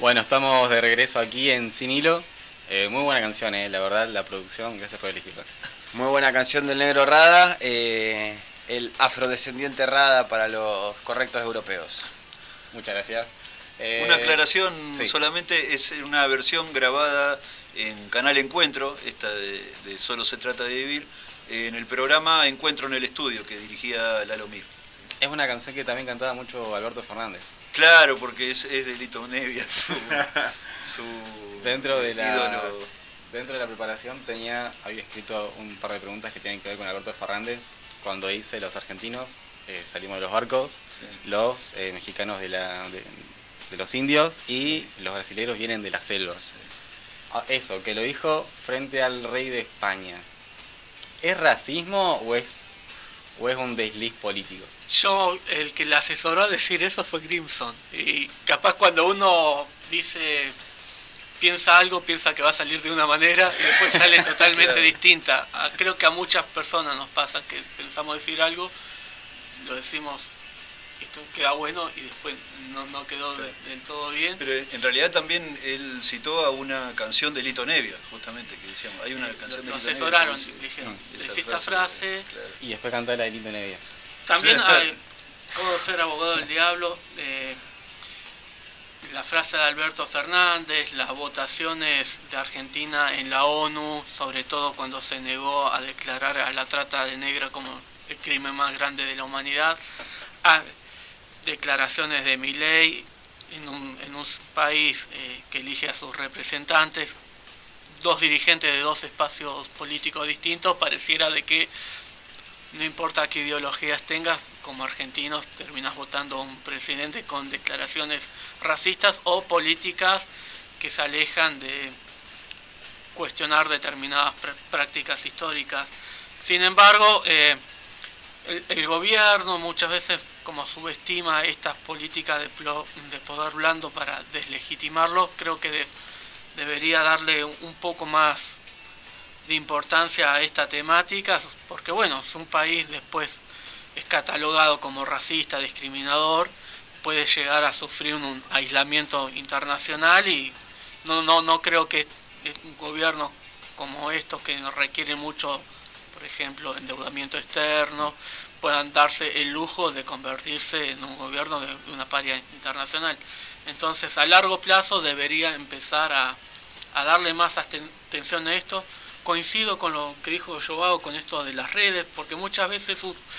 Bueno, estamos de regreso aquí en Sin Hilo. Muy buena canción, la verdad, la producción, gracias por elegirla. Muy buena canción del negro Rada, el afrodescendiente Rada para los correctos europeos. Muchas gracias. Una aclaración, sí. Solamente es una versión grabada en Canal Encuentro, esta de Solo se trata de vivir, en el programa Encuentro en el Estudio, que dirigía Lalo Mir. Es una canción que también cantaba mucho Alberto Fernández. Claro, porque es de Lito Nevia, su dentro de la ídolo. Dentro de la preparación había escrito un par de preguntas que tienen que ver con Alberto Fernández. Cuando dice los argentinos salimos de los barcos, sí. Los mexicanos de los indios y los brasileños vienen de las selvas. Sí. Eso, que lo dijo frente al rey de España. ¿Es racismo o es un desliz político? Yo, el que le asesoró a decir eso fue Grimson. Y capaz cuando uno piensa algo, piensa que va a salir de una manera y después sale totalmente distinta. Creo que a muchas personas nos pasa que pensamos decir algo, lo decimos, esto queda bueno y después no quedó del todo bien. Pero en realidad también él citó a una canción de Lito Nevia, justamente, que decíamos, hay una canción de Lito Nevia. Lo asesoraron, dijeron, decí esta frase. Claro. Y después cantar la de Lito Nevia. También hay, puedo ser abogado del diablo, la frase de Alberto Fernández, las votaciones de Argentina en la ONU, sobre todo cuando se negó a declarar a la trata de negra como el crimen más grande de la humanidad, declaraciones de Milei en un país que elige a sus representantes, dos dirigentes de dos espacios políticos distintos, pareciera de que no importa qué ideologías tengas, como argentinos terminas votando a un presidente con declaraciones racistas o políticas que se alejan de cuestionar determinadas prácticas históricas. Sin embargo, el gobierno muchas veces como subestima estas políticas de poder blando para deslegitimarlo, creo que debería darle un poco más de importancia a esta temática, porque bueno, si un país después es catalogado como racista, discriminador, puede llegar a sufrir un aislamiento internacional y no creo que un gobierno como estos que requieren mucho, por ejemplo, endeudamiento externo, puedan darse el lujo de convertirse en un gobierno de una paria internacional. Entonces, a largo plazo debería empezar a darle más atención a esto. Coincido con lo que dijo Joao con esto de las redes, porque muchas veces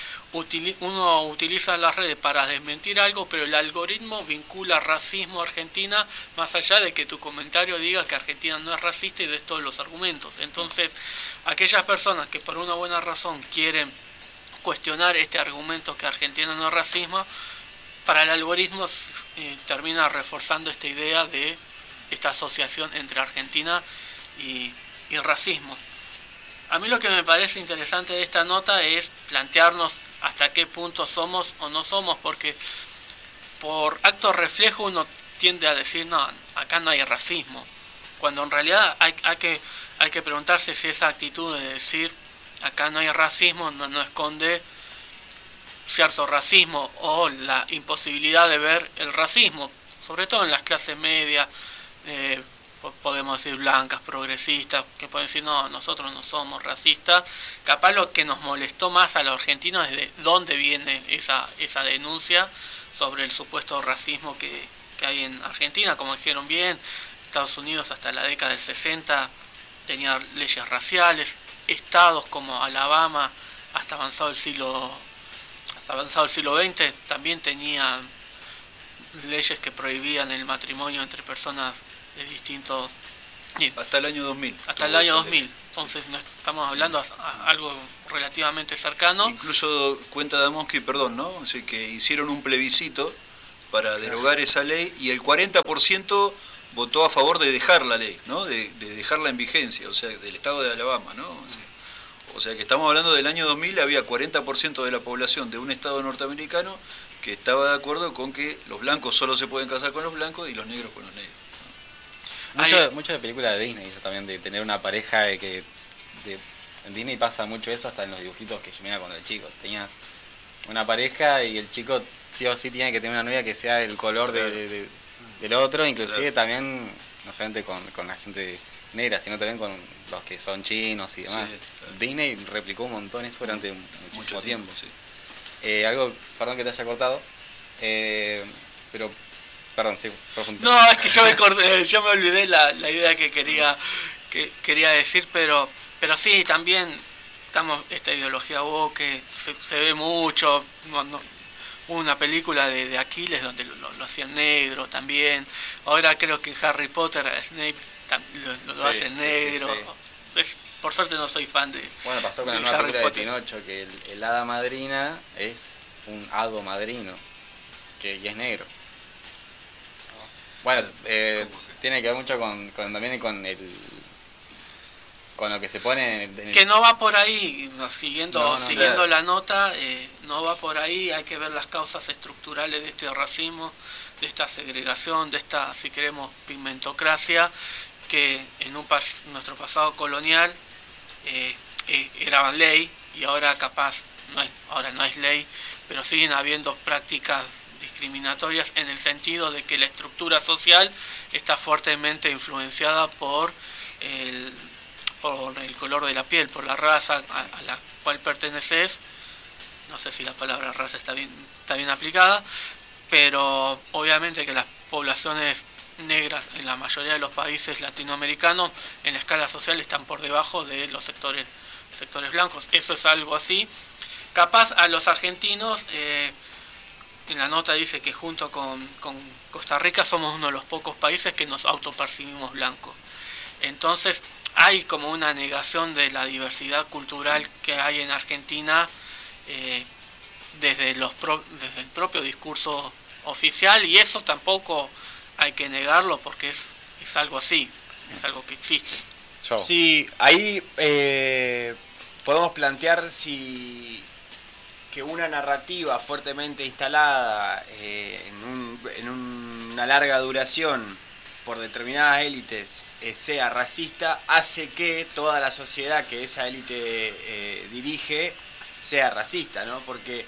uno utiliza las redes para desmentir algo, pero el algoritmo vincula racismo a Argentina, más allá de que tu comentario diga que Argentina no es racista y des todos los argumentos. Entonces, aquellas personas que por una buena razón quieren cuestionar este argumento que Argentina no es racismo, para el algoritmo termina reforzando esta idea de esta asociación entre Argentina y racismo. A mí lo que me parece interesante de esta nota es plantearnos hasta qué punto somos o no somos, porque por acto reflejo uno tiende a decir, no, acá no hay racismo, cuando en realidad hay que preguntarse si esa actitud de decir acá no hay racismo no esconde cierto racismo o la imposibilidad de ver el racismo, sobre todo en las clases medias, podemos decir blancas, progresistas, que pueden decir, no, nosotros no somos racistas. Capaz lo que nos molestó más a los argentinos es de dónde viene esa denuncia sobre el supuesto racismo que hay en Argentina. Como dijeron bien, Estados Unidos hasta la década del 60 tenía leyes raciales, estados como Alabama hasta avanzado el siglo XX también tenían leyes que prohibían el matrimonio entre personas de distintos... Hasta el año 2000. Hasta el año 2000. Entonces no estamos hablando a algo relativamente cercano. Incluso cuenta Damosky, ¿no? O sea, que hicieron un plebiscito para derogar esa ley y el 40% votó a favor de dejar la ley, ¿no? De dejarla en vigencia, o sea, del estado de Alabama, ¿no? O sea que estamos hablando del año 2000, había 40% de la población de un estado norteamericano que estaba de acuerdo con que los blancos solo se pueden casar con los blancos y los negros con los negros. Mucho de películas de Disney, eso también, de tener una pareja en Disney pasa mucho eso, hasta en los dibujitos que yo miraba cuando era chico. Tenías una pareja y el chico sí o sí tiene que tener una novia que sea el color de del otro, inclusive también, no solamente con la gente negra, sino también con los que son chinos y demás. Sí, claro. Disney replicó un montón eso durante muchísimo tiempo. Sí. Algo, perdón que te haya cortado, pero, perdón, sí, profundiza. No, es que yo me olvidé la idea que quería decir, pero sí, también esta ideología woke que se ve mucho. Hubo una película de Aquiles donde lo hacían negro también. Ahora creo que Harry Potter, Snape lo hacen negro. Sí. Por suerte no soy fan de Bueno, pasó con la nueva película de Pinocho, que el hada madrina es un hado madrino, y es negro. Bueno, tiene que ver mucho también con lo que se pone en que no va por ahí, siguiendo claro. la nota, no va por ahí. Hay que ver las causas estructurales de este racismo, de esta segregación, de esta, si queremos, pigmentocracia, que en nuestro pasado colonial era ley, y ahora capaz ahora no es ley, pero siguen habiendo prácticas discriminatorias, en el sentido de que la estructura social está fuertemente influenciada por el color de la piel, por la raza a la cual perteneces. No sé si la palabra raza está bien aplicada, pero obviamente que las poblaciones negras en la mayoría de los países latinoamericanos en la escala social están por debajo de los sectores blancos. Eso es algo así. Capaz a los argentinos, en la nota dice que junto con Costa Rica somos uno de los pocos países que nos autopercibimos blancos. Entonces hay como una negación de la diversidad cultural que hay en Argentina, desde el propio discurso oficial, y eso tampoco hay que negarlo porque es algo así, es algo que existe. Sí, ahí podemos plantear que una narrativa fuertemente instalada en una larga duración por determinadas élites sea racista, hace que toda la sociedad que esa élite dirige sea racista, ¿no? Porque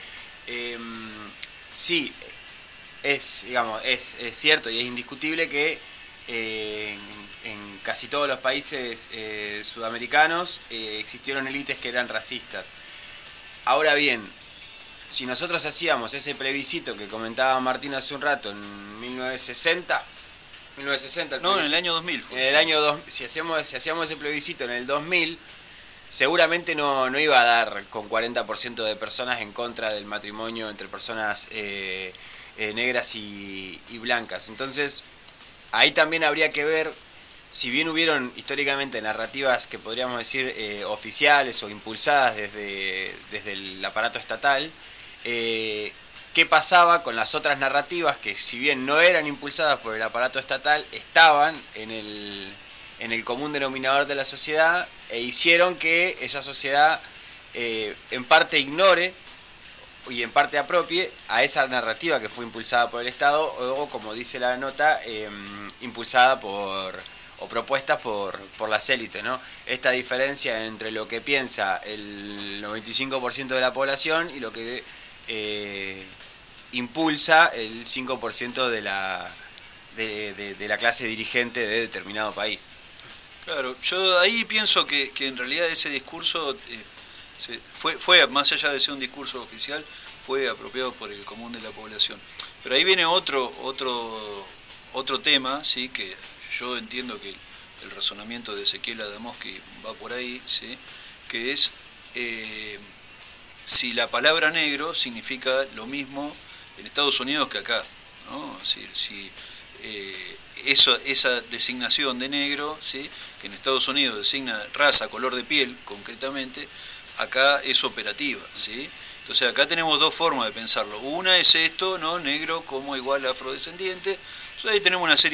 sí, es cierto y es indiscutible que en casi todos los países sudamericanos existieron élites que eran racistas. Ahora bien, si nosotros hacíamos ese plebiscito que comentaba Martín hace un rato en 1960, no, en el año 2000 fue. En el año 2000, si hacíamos ese plebiscito en el 2000, seguramente no iba a dar con 40% de personas en contra del matrimonio entre personas negras y blancas. Entonces, ahí también habría que ver, si bien hubieron históricamente narrativas que podríamos decir oficiales o impulsadas desde el aparato estatal, qué pasaba con las otras narrativas que, si bien no eran impulsadas por el aparato estatal, estaban en el común denominador de la sociedad e hicieron que esa sociedad en parte ignore y en parte apropie a esa narrativa que fue impulsada por el Estado o, como dice la nota, impulsada o propuestas por las élites, ¿no? Esta diferencia entre lo que piensa el 95% de la población y lo que impulsa el 5% de la clase dirigente de determinado país. Claro, yo ahí pienso que en realidad ese discurso fue, más allá de ser un discurso oficial, fue apropiado por el común de la población. Pero ahí viene otro tema, sí, que yo entiendo que el razonamiento de Ezequiel Adamowski va por ahí, sí, que es si la palabra negro significa lo mismo en Estados Unidos que acá, ¿no? Si esa designación de negro, ¿sí?, que en Estados Unidos designa raza, color de piel, concretamente, acá es operativa, ¿sí? Entonces acá tenemos dos formas de pensarlo. Una es esto, ¿no? Negro como igual a afrodescendiente. Entonces ahí tenemos una serie